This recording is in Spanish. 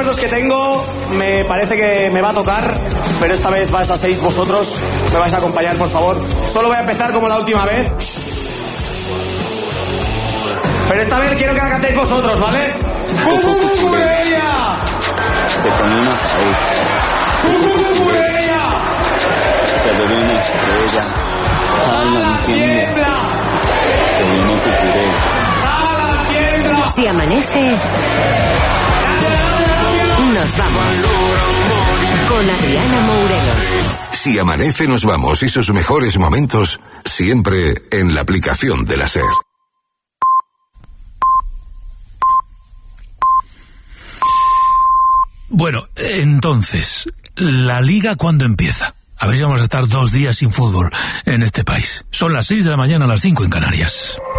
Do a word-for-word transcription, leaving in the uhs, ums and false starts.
recuerdos que tengo, me parece que me va a tocar, pero esta vez vais a seis vosotros, me vais a acompañar, por favor. Solo voy a empezar como la última vez. Pero esta vez quiero que la cantéis vosotros, ¿vale? ¡Cucurella! Se pone una pared. ¡Cucurella! Se ve una estrella. ¡Jala, tiembla! Que viene Cucurella. ¡Jala, tiembla! Si amanece, nos vamos. Con Adriana Mourelo. Si amanece, nos vamos y sus mejores momentos siempre en la aplicación de la SER. Bueno, entonces, ¿la Liga cuándo empieza? A ver si vamos a estar dos días sin fútbol en este país. Son las seis de la mañana, las cinco en Canarias.